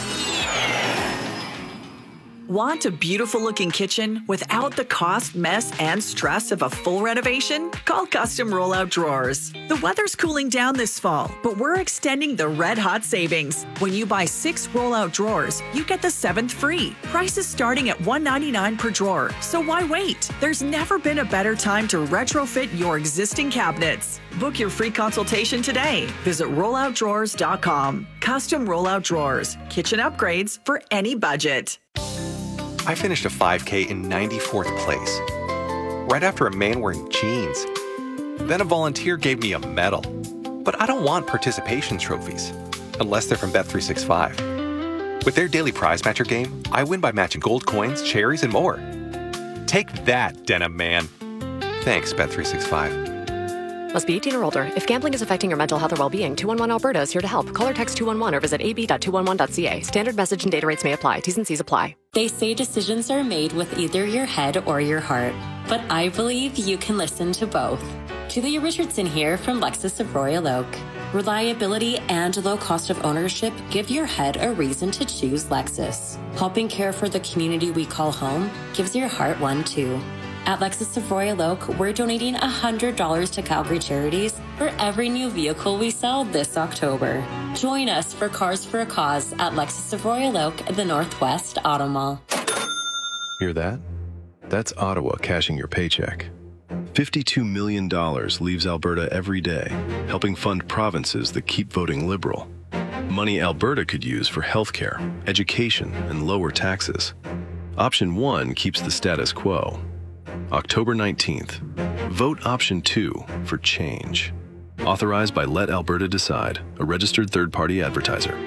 Want a beautiful-looking kitchen without the cost, mess, and stress of a full renovation? Call Custom Rollout Drawers. The weather's cooling down this fall, but we're extending the red-hot savings. When you buy six rollout drawers, you get the seventh free. Prices starting at one hundred ninety-nine dollars per drawer, so why wait? There's never been a better time to retrofit your existing cabinets. Book your free consultation today. Visit rollout drawers dot com. Custom Rollout Drawers. Kitchen upgrades for any budget. I finished a five K in ninety-fourth place, right after a man wearing jeans. Then a volunteer gave me a medal. But I don't want participation trophies, unless they're from Bet three sixty-five. With their daily prize matcher game, I win by matching gold coins, cherries, and more. Take that, Denim Man. Thanks, Bet three sixty-five. Must be eighteen or older. If gambling is affecting your mental health or well-being, two one one Alberta is here to help. Call or text two one one or visit a b dot two one one dot c a. Standard message and data rates may apply. T's and C's apply. They say decisions are made with either your head or your heart, but I believe you can listen to both. Julia Richardson here from Lexus of Royal Oak. Reliability and low cost of ownership give your head a reason to choose Lexus. Helping care for the community we call home gives your heart one too. At Lexus of Royal Oak, we're donating one hundred dollars to Calgary Charities for every new vehicle we sell this October. Join us for Cars for a Cause at Lexus of Royal Oak at the Northwest Auto Mall. Hear that? That's Ottawa cashing your paycheck. fifty-two million dollars leaves Alberta every day, helping fund provinces that keep voting Liberal. Money Alberta could use for healthcare, education, and lower taxes. Option one keeps the status quo. October nineteenth. Vote Option two for change. Authorized by Let Alberta Decide, a registered third-party advertiser.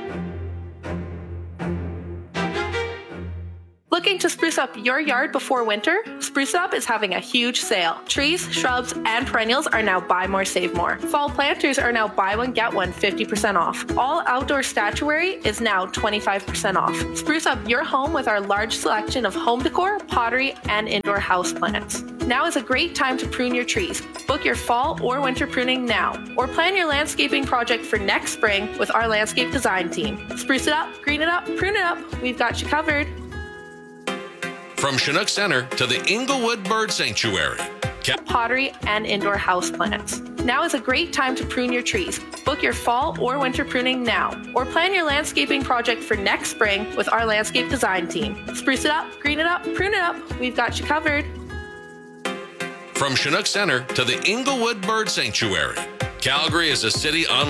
Looking to spruce up your yard before winter? Spruce Up is having a huge sale. Trees, shrubs, and perennials are now buy more, save more. Fall planters are now buy one, get one fifty percent off. All outdoor statuary is now twenty-five percent off. Spruce up your home with our large selection of home decor, pottery, and indoor houseplants. Now is a great time to prune your trees. Book your fall or winter pruning now, or plan your landscaping project for next spring with our landscape design team. Spruce it up, green it up, prune it up. We've got you covered. From Chinook Center to the Inglewood Bird Sanctuary. Cap- pottery, and indoor houseplants. Now is a great time to prune your trees. Book your fall or winter pruning now, or plan your landscaping project for next spring with our landscape design team. Spruce it up, green it up, prune it up. We've got you covered. From Chinook Center to the Inglewood Bird Sanctuary. Calgary is a city on